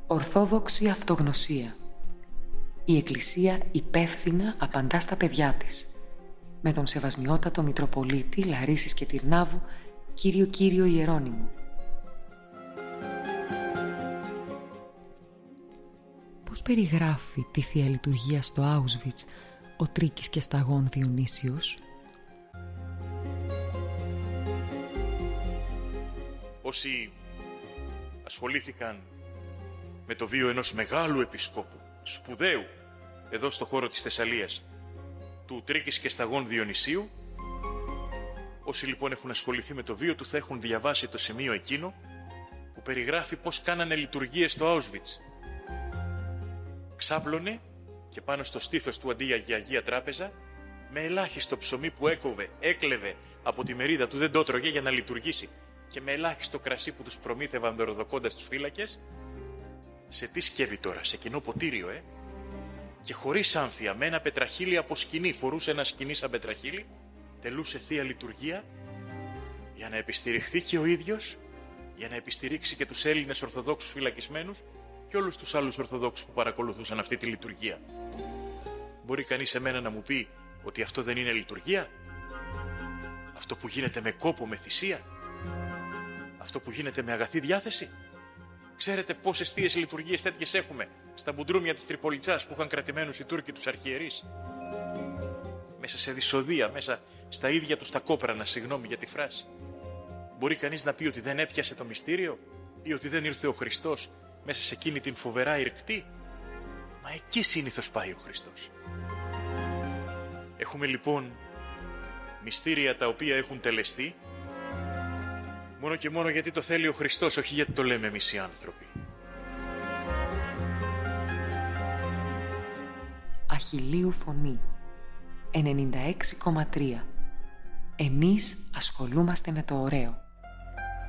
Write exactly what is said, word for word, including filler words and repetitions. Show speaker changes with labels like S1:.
S1: Ορθόδοξη αυτογνωσία. Η Εκκλησία υπεύθυνα απαντά στα παιδιά της. Με τον Σεβασμιότατο Μητροπολίτη Λαρίσης και Τυρνάβου, κύριο Κύριο Ιερώνυμο. Πώς περιγράφει τη Θεία Λειτουργία στο Auschwitz ο Τρίκης και Σταγών Διονύσιος?
S2: Όσοι ασχολήθηκαν με το βίο ενός μεγάλου επισκόπου, σπουδαίου, εδώ στο χώρο της Θεσσαλίας, του Τρίκης και Σταγών Διονυσίου, όσοι λοιπόν έχουν ασχοληθεί με το βίο του θα έχουν διαβάσει το σημείο εκείνο που περιγράφει πώς κάνανε λειτουργίες στο Auschwitz. Ξάπλωνε και πάνω στο στήθος του αντί για Αγία Τράπεζα, με ελάχιστο ψωμί που έκοβε, έκλεβε από τη μερίδα του, δεν το έτρωγε για να λειτουργήσει, και με ελάχιστο κρασί που τους προμήθευαν δωροδοκώντας τους φύλακες, σε τι σκεύη τώρα, σε κοινό ποτήριο, ε, και χωρίς άμφια, με ένα πετραχύλι από σκηνή, φορούσε ένα σκηνή σαν πετραχύλι, τελούσε Θεία Λειτουργία για να επιστηριχθεί και ο ίδιος, για να επιστηρίξει και τους Έλληνες Ορθοδόξους φυλακισμένους και όλους τους άλλους Ορθοδόξους που παρακολουθούσαν αυτή τη λειτουργία. Μπορεί κανείς εμένα να μου πει ότι αυτό δεν είναι λειτουργία? Αυτό που γίνεται με κόπο, με θυσία? Αυτό που γίνεται με αγαθή διάθεση? Ξέρετε πόσες θείες λειτουργίες τέτοιες έχουμε στα μπουντρούμια της Τριπολιτσάς που είχαν κρατημένους οι Τούρκοι τους αρχιερείς? Μέσα σε δυσοδεία, μέσα στα ίδια τους τα κόπρανα, συγγνώμη για τη φράση. Μπορεί κανείς να πει ότι δεν έπιασε το μυστήριο ή ότι δεν ήρθε ο Χριστός μέσα σε εκείνη την φοβερά ηρκτή? Μα εκεί συνήθως πάει ο Χριστός. Έχουμε λοιπόν μυστήρια τα οποία έχουν τελεστεί μόνο και μόνο γιατί το θέλει ο Χριστός, όχι γιατί το λέμε εμείς οι άνθρωποι.
S1: Αχιλλείου Φωνή ενενήντα έξι κόμμα τρία. Εμείς ασχολούμαστε με το ωραίο.